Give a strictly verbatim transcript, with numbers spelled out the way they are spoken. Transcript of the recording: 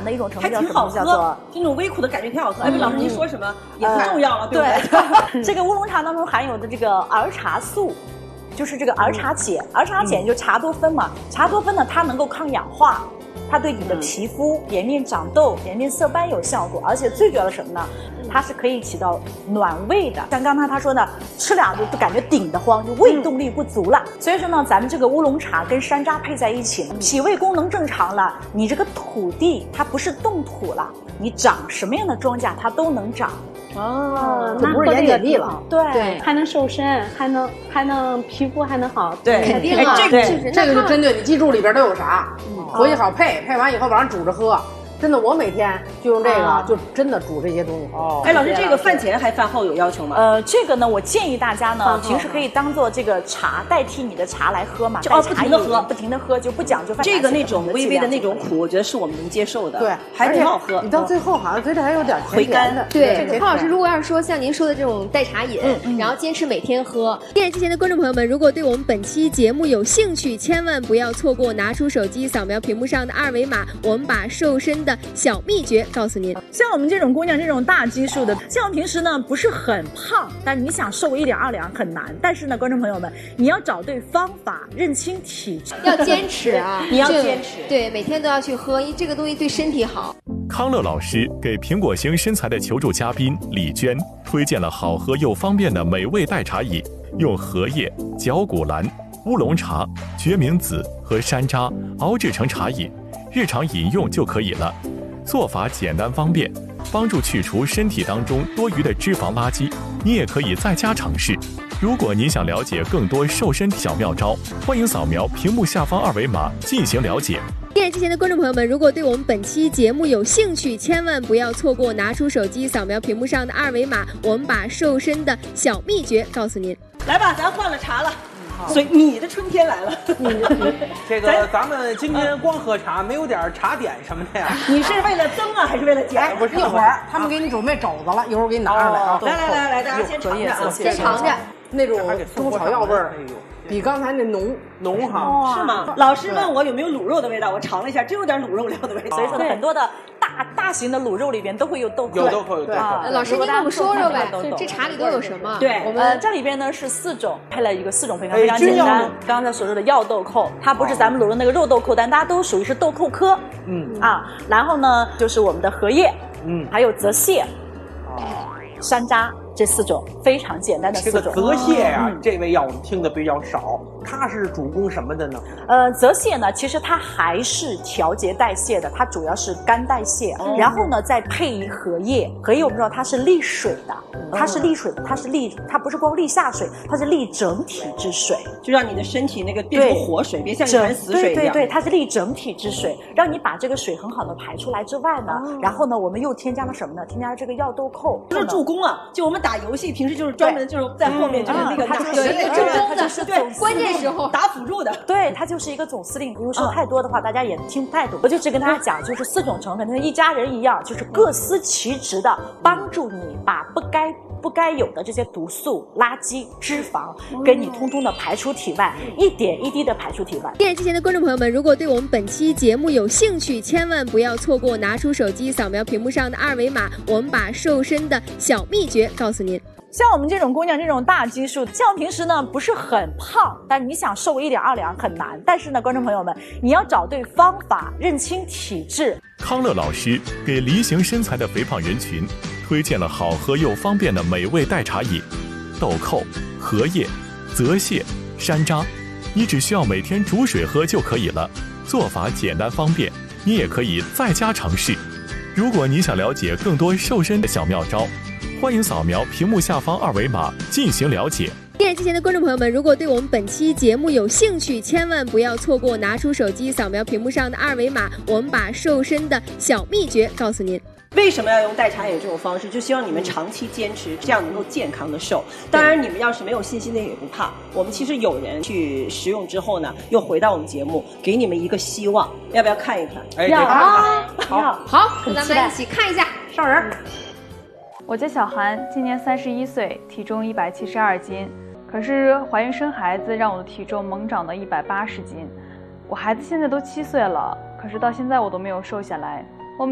的一种成分叫什么？ 还挺好喝， 叫做这种微苦的感觉挺好喝。哎，老师您说什么也不重要了，对不对？ 这个乌龙茶当中含有的这个儿茶素。就是这个儿茶碱，儿茶碱就茶多酚嘛，茶多酚呢，它能够抗氧化，它对你的皮肤、颜面长痘、颜面色斑有效果，而且最主要的什么呢？它是可以起到暖胃的。像刚才他说的，吃两就就感觉顶得慌，就胃动力不足了。所以说呢，咱们这个乌龙茶跟山楂配在一起，脾胃功能正常了，你这个土地它不是冻土了，你长什么样的庄稼它都能长。 哦， 就不是盐碱地了， 对对，还能瘦身，还能还能皮肤还能好， 对， 肯定啊， 这个这个就针对你记住里边都有啥，回去好配，配完以后晚上煮着喝。真的，我每天就用这个，啊、就真的煮这些东西。 哦，哎，老师，这个饭前还饭后有要求吗？ 呃，这个呢，我建议大家呢，平时可以当做这个茶代替你的茶来喝嘛， 就哦，不停的喝， 不停的喝，就不讲究饭。 这个那种微微的那种苦，我觉得是我们能接受的， 对， 还挺好喝。 你到最后好像嘴里还有点回甘的。 对，康老师，如果要是说像您说的这种代茶饮，然后坚持每天喝，电视机前的观众朋友们，如果对我们本期节目有兴趣，千万不要错过，拿出手机扫描屏幕上的二维码，我们把瘦身的小秘诀告诉您。 像我们这种姑娘，这种大基数的，像我平时呢不是很胖，但你想瘦一两二两很难。但是呢，观众朋友们，你要找对方法，认清体质， 要坚持啊！ 你要坚持， 对，每天都要去喝，因为这个东西对身体好。 康乐老师给苹果型身材的求助嘉宾李娟推荐了好喝又方便的美味代茶饮，用荷叶、绞股蓝、乌龙茶、决明子和山楂熬制成茶饮，日常饮用就可以了。做法简单方便，帮助去除身体当中多余的脂肪垃圾。你也可以在家尝试。如果您想了解更多瘦身小妙招，欢迎扫描屏幕下方二维码进行了解。 电视机前的观众朋友们，如果对我们本期节目有兴趣，千万不要错过，拿出手机扫描屏幕上的二维码，我们把瘦身的小秘诀告诉您。 来吧，咱换了茶了。所以你的春天来了， 这个咱们今天光喝茶，没有点茶点什么的呀？ 你是为了增啊，还是为了减？ 不是，一会儿他们给你准备肘子了，一会儿我给你拿上来啊！ 来来来来，大家先尝着啊， 先尝着那种中草药味儿，比刚才那浓浓哈， 是吗？老师问我有没有卤肉的味道，我尝了一下，真有点卤肉料的味道。 所以说很多的大大型的卤肉里边都会有豆蔻， 有豆蔻，有豆蔻。 老师，您给我们说说呗，这茶里都有什么？ 对，我们这里边呢是四种，配了一个四种配方，非常简单。刚才所说的药豆蔻，它不是咱们卤肉那个肉豆蔻，但大家都属于是豆蔻科。嗯啊，然后呢就是我们的荷叶，嗯，还有泽泻，山楂。这四种非常简单的四种。 这个泽泻呀、啊嗯，这味药我们听的比较少，它是主攻什么的呢？ 呃，泽泻呢，其实它还是调节代谢的，它主要是肝代谢。哦、然后呢，再配以荷叶，荷叶我们知道它是利水的，它是利水的，它是利，它不是光利下水，它是利整体之水， 就让你的身体那个变成活水，别像一潭死水一样。 对对对，它是利整体之水，让你把这个水很好的排出来之外呢，哦、然后呢，我们又添加了什么呢？添加了这个药豆蔻， 就是助攻啊，就我们打游戏平时就是专门就是在后面就是那个打对对对，它就是对关键时候打辅助的， 对，它就是一个总司令。不用说太多的话，大家也听不太懂。我就只跟大家讲，就是四种成分，跟一家人一样，就是各司其职的帮助你把不该不该有的这些毒素、垃圾、脂肪，给你通通的排出体外，一点一滴的排出体外。 电视机前的观众朋友们，如果对我们本期节目有兴趣，千万不要错过，拿出手机扫描屏幕上的二维码，我们把瘦身的小秘诀告诉您。 像我们这种姑娘，这种大基数，像平时呢不是很胖，但你想瘦一两二两很难。但是呢，观众朋友们，你要找对方法，认清体质。 康乐老师给梨形身材的肥胖人群推荐了好喝又方便的美味代茶饮，豆蔻、荷叶、泽泻、山楂，你只需要每天煮水喝就可以了。做法简单方便，你也可以在家尝试。如果你想了解更多瘦身的小妙招，欢迎扫描屏幕下方二维码进行了解。 电视机前的观众朋友们，如果对我们本期节目有兴趣，千万不要错过，拿出手机扫描屏幕上的二维码，我们把瘦身的小秘诀告诉您。 为什么要用代茶饮这种方式？就希望你们长期坚持，这样能够健康的瘦。当然，你们要是没有信心的也不怕，我们其实有人去食用之后呢，又回到我们节目，给你们一个希望。要不要看一看？ 哎， 要啊！ 好，好，那咱们一起看一下。上人。 我叫小韩，今年三十一岁，体重一百七十二斤。可是怀孕生孩子让我的体重猛涨到一百八十斤。我孩子现在都七岁了，可是到现在我都没有瘦下来。